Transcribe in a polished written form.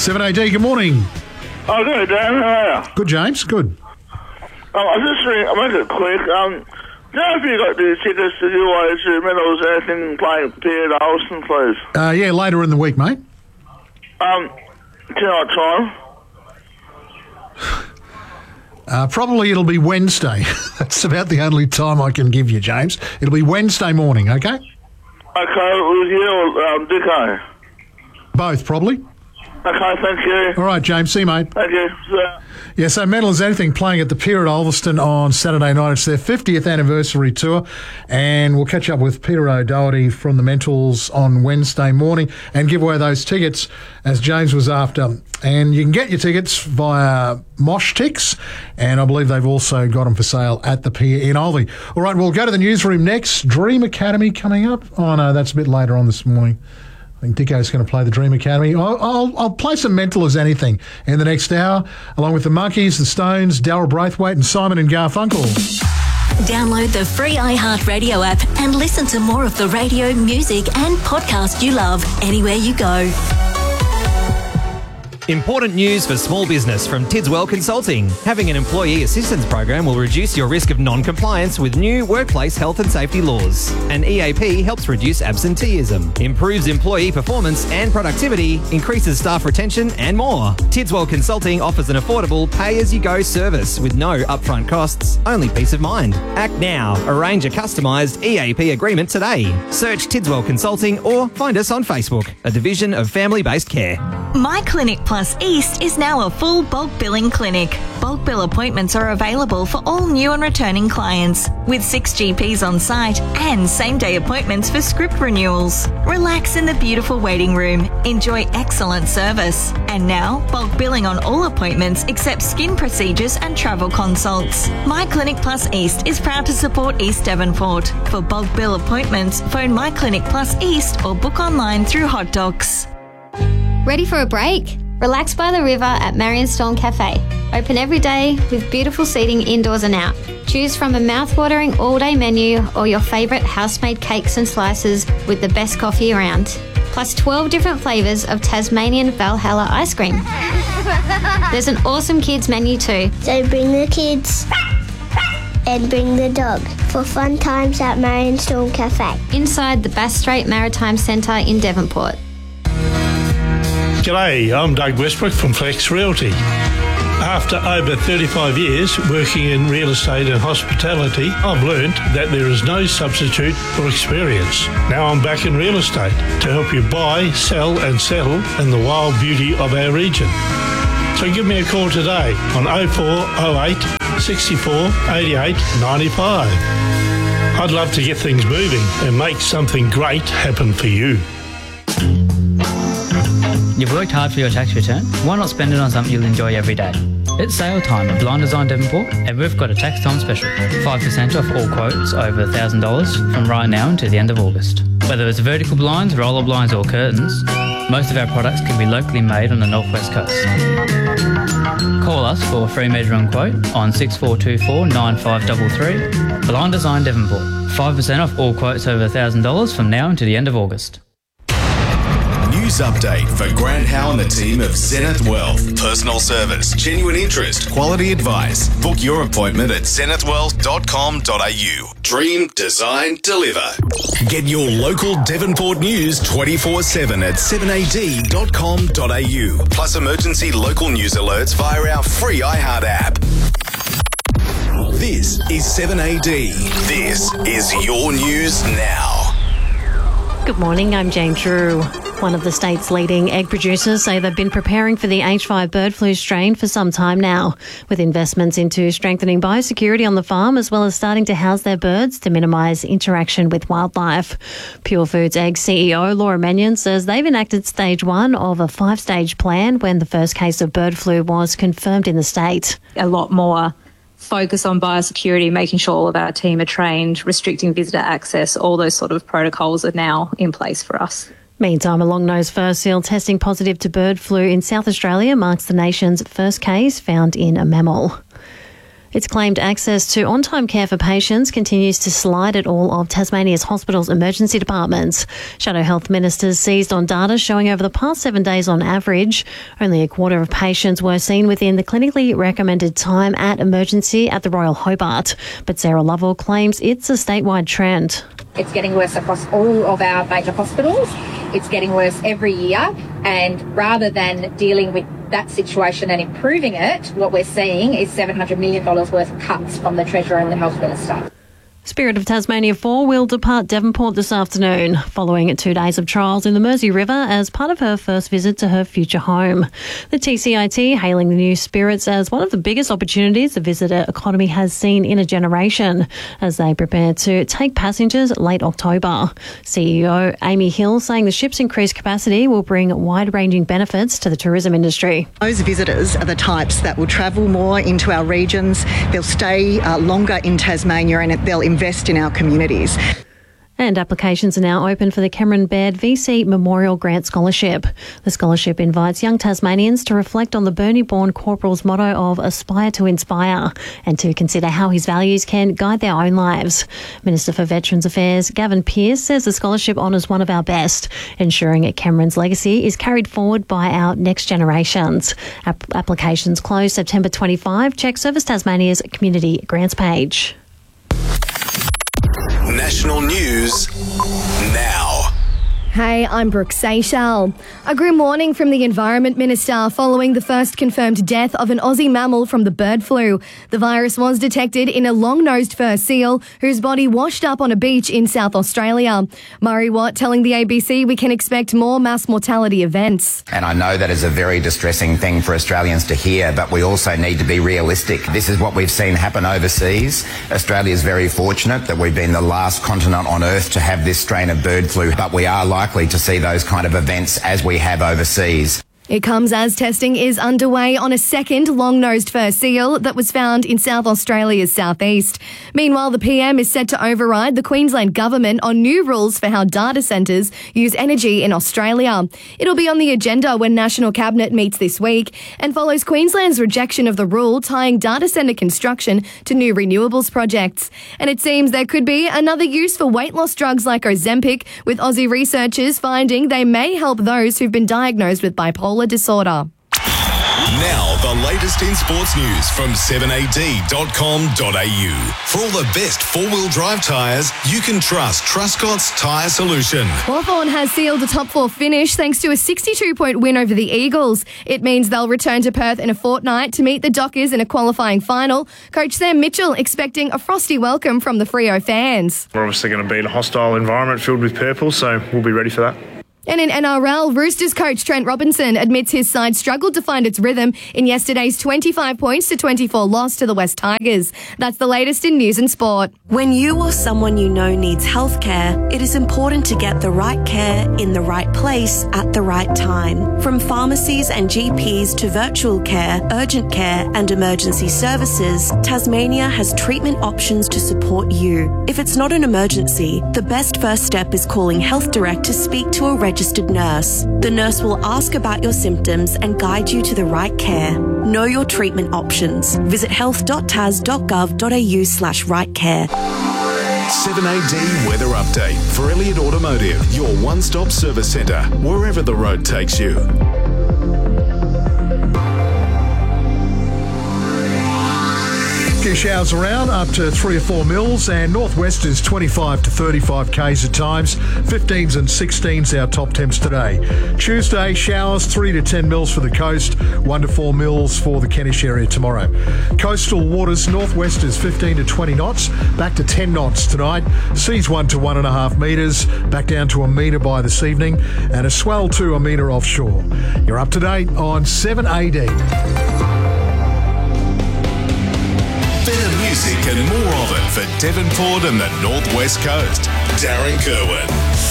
7AD, good morning. Oh, good, Dan. How are you? Good, James. Good. I'll make it quick. Do you know if you got the tickets to do IC medals, anything playing Pierre at Alston, please? Yeah, later in the week, mate. What time? Probably it'll be Wednesday. That's about the only time I can give you, James. It'll be Wednesday morning, okay? Okay, with you or Dicko? Both, probably. Okay, thank you. All right, James. See you, mate. Thank you. Yeah, so Metal As Anything playing at the Pier at Ulverston on Saturday night. It's their 50th anniversary tour, and we'll catch up with Peter O'Doherty from the Mentals on Wednesday morning and give away those tickets as James was after. And you can get your tickets via Mosh Tix, and I believe they've also got them for sale at the Pier in Alvey. All right, we'll go to the newsroom next. Dream Academy coming up. Oh, no, that's a bit later on this morning. I think Dicko's going to play the Dream Academy. I'll play some Mental As Anything in the next hour, along with the Monkeys, the Stones, Daryl Braithwaite and Simon and Garfunkel. Download the free iHeartRadio app and listen to more of the radio, music and podcast you love anywhere you go. Important news for small business from Tidswell Consulting. Having an employee assistance program will reduce your risk of non-compliance with new workplace health and safety laws. An EAP helps reduce absenteeism, improves employee performance and productivity, increases staff retention and more. Tidswell Consulting offers an affordable pay-as-you-go service with no upfront costs, only peace of mind. Act now. Arrange a customised EAP agreement today. Search Tidswell Consulting or find us on Facebook, a division of family-based care. My Clinic Plus East is now a full bulk billing clinic. Bulk bill appointments are available for all new and returning clients, with 6 GPs on site and same-day appointments for script renewals. Relax in the beautiful waiting room. Enjoy excellent service. And now, bulk billing on all appointments except skin procedures and travel consults. My Clinic Plus East is proud to support East Devonport. For bulk bill appointments, phone My Clinic Plus East or book online through Hot Docs. Ready for a break? Relax by the river at Marion Storm Cafe. Open every day with beautiful seating indoors and out. Choose from a mouth-watering all-day menu or your favourite house-made cakes and slices with the best coffee around. Plus 12 different flavours of Tasmanian Valhalla ice cream. There's an awesome kids menu too. So bring the kids and bring the dog for fun times at Marion Storm Cafe. Inside the Bass Strait Maritime Centre in Devonport. G'day, I'm Doug Westbrook from Flex Realty. After over 35 years working in real estate and hospitality, I've learnt that there is no substitute for experience. Now I'm back in real estate to help you buy, sell and settle in the wild beauty of our region. So give me a call today on 0408 64 88 95. I'd love to get things moving and make something great happen for you. You've worked hard for your tax return. Why not spend it on something you'll enjoy every day? It's sale time at Blind Design Devonport, and we've got a tax time special. 5% off all quotes over $1,000 from right now until the end of August. Whether it's vertical blinds, roller blinds or curtains, most of our products can be locally made on the Northwest Coast. Call us for a free measuring quote on 6424 9533. Blind Design Devonport. 5% off all quotes over $1,000 from now until the end of August. News update for Grant Howe and the team of Zenith Wealth. Personal service, genuine interest, quality advice. Book your appointment at zenithwealth.com.au. Dream, design, deliver. Get your local Devonport news 24/7 at 7ad.com.au. Plus emergency local news alerts via our free iHeart app. This is 7AD. This is your news now. Good morning, I'm Jane Drew. One of the state's leading egg producers say they've been preparing for the H5 bird flu strain for some time now, with investments into strengthening biosecurity on the farm as well as starting to house their birds to minimise interaction with wildlife. Pure Foods Egg CEO Laura Mannion says they've enacted stage 1 of a 5-stage plan when the first case of bird flu was confirmed in the state. A lot more focus on biosecurity, making sure all of our team are trained, restricting visitor access, all those sort of protocols are now in place for us. Meantime, a long-nosed fur seal testing positive to bird flu in South Australia marks the nation's first case found in a mammal. It's claimed access to on-time care for patients continues to slide at all of Tasmania's hospitals' emergency departments. Shadow Health ministers seized on data showing over the past 7 days on average, only a quarter of patients were seen within the clinically recommended time at emergency at the Royal Hobart. But Sarah Lovell claims it's a statewide trend. It's getting worse across all of our major hospitals. It's getting worse every year. And rather than dealing with that situation and improving it, what we're seeing is $700 million worth of cuts from the Treasurer and the Health Minister. Spirit of Tasmania 4 will depart Devonport this afternoon, following 2 days of trials in the Mersey River as part of her first visit to her future home. The TCIT hailing the new Spirits as one of the biggest opportunities the visitor economy has seen in a generation as they prepare to take passengers late October. CEO Amy Hill saying the ship's increased capacity will bring wide-ranging benefits to the tourism industry. Those visitors are the types that will travel more into our regions, they'll stay longer in Tasmania and they'll invest in our communities. And applications are now open for the Cameron Baird VC Memorial Grant Scholarship. The scholarship invites young Tasmanians to reflect on the Burnie-born corporal's motto of Aspire to Inspire and to consider how his values can guide their own lives. Minister for Veterans Affairs Gavin Pearce says the scholarship honours one of our best, ensuring Cameron's legacy is carried forward by our next generations. Applications close September 25. Check Service Tasmania's community grants page. National news now. Hey, I'm Brooke Seychelles. A grim warning from the Environment Minister following the first confirmed death of an Aussie mammal from the bird flu. The virus was detected in a long-nosed fur seal whose body washed up on a beach in South Australia. Murray Watt telling the ABC we can expect more mass mortality events. And I know that is a very distressing thing for Australians to hear, but we also need to be realistic. This is what we've seen happen overseas. Australia is very fortunate that we've been the last continent on Earth to have this strain of bird flu, but we are likely to see those kind of events as we have overseas. It comes as testing is underway on a second long-nosed fur seal that was found in South Australia's southeast. Meanwhile, the PM is set to override the Queensland government on new rules for how data centres use energy in Australia. It'll be on the agenda when National Cabinet meets this week and follows Queensland's rejection of the rule tying data centre construction to new renewables projects. And it seems there could be another use for weight loss drugs like Ozempic, with Aussie researchers finding they may help those who've been diagnosed with bipolar disorder. Now, the latest in sports news from 7ad.com.au. For all the best four-wheel drive tyres, you can trust Truscott's Tyre Solution. Hawthorn has sealed a top four finish thanks to a 62-point win over the Eagles. It means they'll return to Perth in a fortnight to meet the Dockers in a qualifying final. Coach Sam Mitchell expecting a frosty welcome from the Freo fans. We're obviously going to be in a hostile environment filled with purple, so we'll be ready for that. And in NRL, Roosters coach Trent Robinson admits his side struggled to find its rhythm in yesterday's 25-24 loss to the West Tigers. That's the latest in news and sport. When you or someone you know needs healthcare, it is important to get the right care in the right place at the right time. From pharmacies and GPs to virtual care, urgent care and emergency services, Tasmania has treatment options to support you. If it's not an emergency, the best first step is calling Health Direct to speak to a registered nurse. The nurse will ask about your symptoms and guide you to the right care. Know your treatment options. Visit health.tas.gov.au/rightcare. 7AD Weather Update for Elliott Automotive, your one-stop service centre, wherever the road takes you. Few showers around, up to 3 or 4 mils, and northwest is 25 to 35 k's at times. 15s and 16s our top temps today. Tuesday, showers 3 to 10 mils for the coast, 1 to 4 mils for the Kentish area tomorrow. Coastal waters, northwest is 15 to 20 knots, back to 10 knots tonight. Seas 1 to 1.5 metres, back down to a metre by this evening, and a swell to a metre offshore. You're up to date on 7AD. Better music and more of it for Devonport and the North West Coast. Darren Kerwin.